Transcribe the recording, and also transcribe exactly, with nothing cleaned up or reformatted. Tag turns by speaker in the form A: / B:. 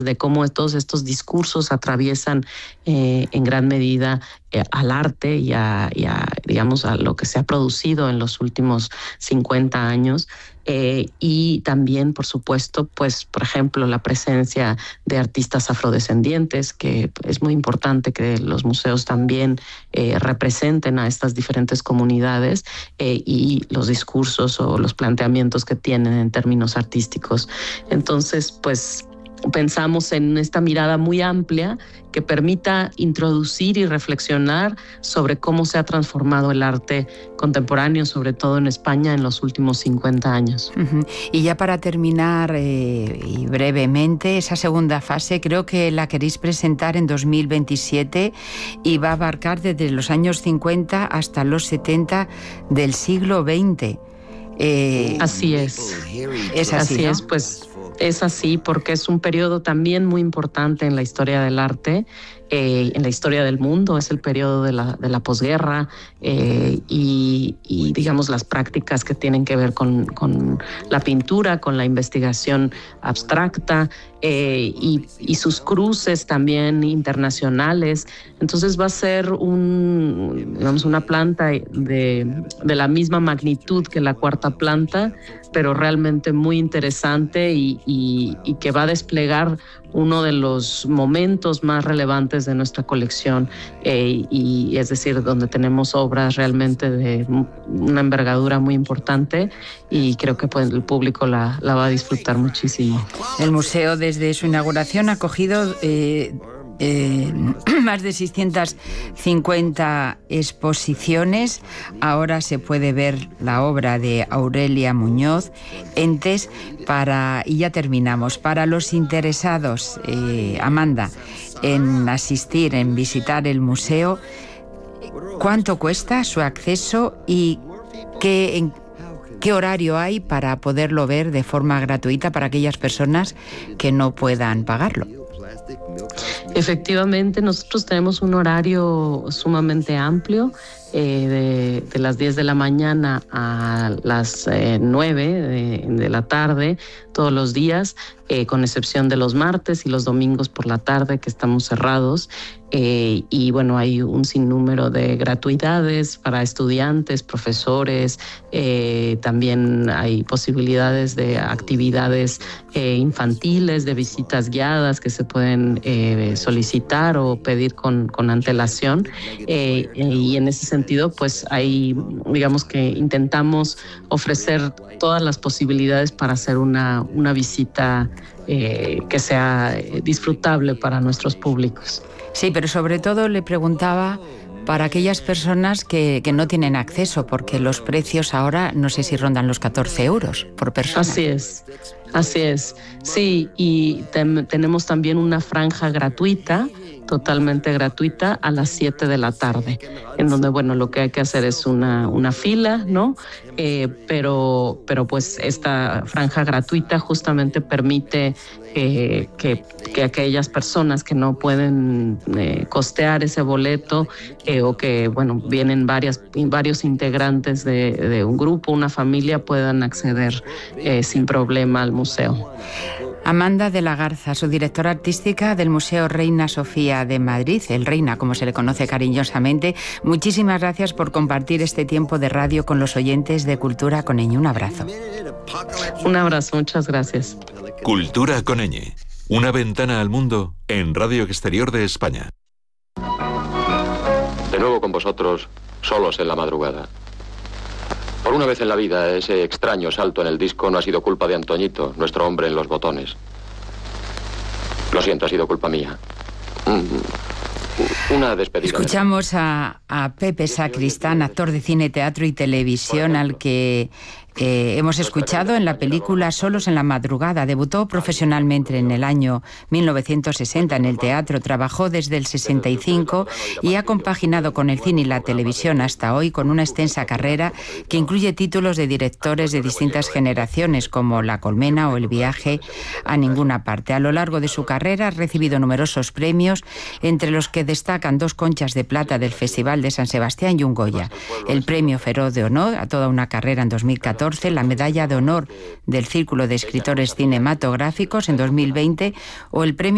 A: de cómo todos estos discursos atraviesan eh, en gran medida eh, al arte y a, y a, digamos, a lo que se ha producido en los últimos cincuenta años. Eh, y también, por supuesto, pues, por ejemplo, la presencia de artistas afrodescendientes, que es muy importante que los museos también eh, representen a estas diferentes comunidades eh, y los discursos o los planteamientos que tienen en términos artísticos. Entonces, pues, pensamos en esta mirada muy amplia que permita introducir y reflexionar sobre cómo se ha transformado el arte contemporáneo, sobre todo en España, en los últimos cincuenta años.
B: Uh-huh. Y ya para terminar, eh, y brevemente, esa segunda fase creo que la queréis presentar en dos mil veintisiete y va a abarcar desde los años cincuenta hasta los setenta del siglo veinte.
A: Eh, así es.
B: Es así,
A: así
B: ¿no?
A: es, pues es así porque es un periodo también muy importante en la historia del arte, eh, en la historia del mundo. Es el periodo de la, de la posguerra eh, y, y, digamos, las prácticas que tienen que ver con, con la pintura, con la investigación abstracta eh, y, y sus cruces también internacionales. Entonces va a ser un, digamos, una planta de, de la misma magnitud que la cuarta planta, pero realmente muy interesante y, y, y que va a desplegar uno de los momentos más relevantes de nuestra colección, eh, y es decir, donde tenemos obras realmente de una envergadura muy importante y creo que pues, el público la, la va a disfrutar muchísimo.
B: El museo desde su inauguración ha acogido eh, eh, más de seiscientas cincuenta exposiciones. Ahora se puede ver la obra de Aurelia Muñoz, Entes, para, y ya terminamos. Para los interesados, eh, Amanda, en asistir, en visitar el museo, ¿cuánto cuesta su acceso y qué, en, qué horario hay para poderlo ver de forma gratuita para aquellas personas que no puedan pagarlo?
A: Efectivamente, nosotros tenemos un horario sumamente amplio, eh, de, de las diez de la mañana a las eh, nueve de, de la tarde, todos los días, eh, con excepción de los martes y los domingos por la tarde, que estamos cerrados. Eh, y bueno, hay un sinnúmero de gratuidades para estudiantes, profesores, eh, también hay posibilidades de actividades eh, infantiles, de visitas guiadas que se pueden eh, solicitar o pedir con, con antelación. Eh, y en ese sentido, pues ahí, digamos que intentamos ofrecer todas las posibilidades para hacer una, una visita eh, que sea disfrutable para nuestros públicos.
B: Sí, pero sobre todo le preguntaba para aquellas personas que, que no tienen acceso, porque los precios ahora no sé si rondan los catorce euros por persona.
A: Así es, así es. Sí, y tem- tenemos también una franja gratuita, totalmente gratuita, a las siete de la tarde, en donde, bueno, lo que hay que hacer es una, una fila, ¿no? Eh, pero, pero pues esta franja gratuita justamente permite eh, que, que aquellas personas que no pueden eh, costear ese boleto eh, o que, bueno, vienen varias, varios integrantes de, de un grupo, una familia, puedan acceder eh, sin problema al museo.
B: Amanda de la Garza, su directora artística del Museo Reina Sofía de Madrid, el Reina, como se le conoce cariñosamente. Muchísimas gracias por compartir este tiempo de radio con los oyentes de Cultura con Ñ. Un abrazo.
A: Un abrazo, muchas gracias.
C: Cultura con Ñ, una ventana al mundo en Radio Exterior de España.
D: De nuevo con vosotros, solos en la madrugada. Por una vez en la vida, ese extraño salto en el disco no ha sido culpa de Antoñito, nuestro hombre en los botones. Lo siento, ha sido culpa mía. Una despedida.
B: Escuchamos a, a Pepe Sacristán, actor de cine, teatro y televisión, al que eh, hemos escuchado en la película Solos en la madrugada. Debutó profesionalmente en el año mil novecientos sesenta en el teatro, trabajó desde el sesenta y cinco y ha compaginado con el cine y la televisión hasta hoy con una extensa carrera que incluye títulos de directores de distintas generaciones como La Colmena o El viaje a ninguna parte. A lo largo de su carrera ha recibido numerosos premios, entre los que destacan dos Conchas de Plata del Festival de San Sebastián y un Goya, el Premio Feroz de Honor a toda una carrera en dos mil catorce, la Medalla de Honor del Círculo de Escritores Cinematográficos en dos mil veinte o el Premio